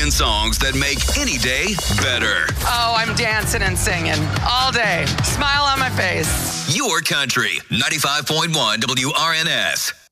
million songs that make any day better. Oh, I'm dancing and singing all day. Smile on my face. Your country, 95.1 WRNS.